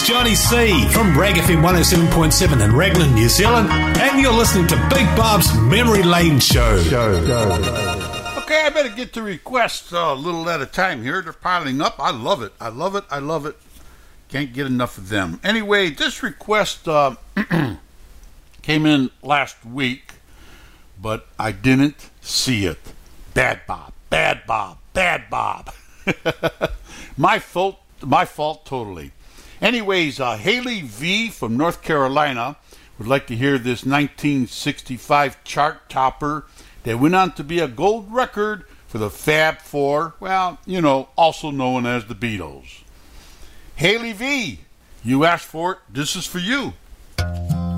Johnny C from Rag FM 107.7 in Raglan, New Zealand, and you're listening to Big Bob's Memory Lane Show. Okay, I better get to requests a little at a time here. They're piling up. I love it. I love it. I love it. Can't get enough of them. Anyway, this request came in last week, but I didn't see it. Bad Bob. Bad Bob. Bad Bob. My fault totally. Anyways, Haley V from North Carolina would like to hear this 1965 chart topper that went on to be a gold record for the Fab Four, well, you know, also known as the Beatles. Haley V, you asked for it. This is for you.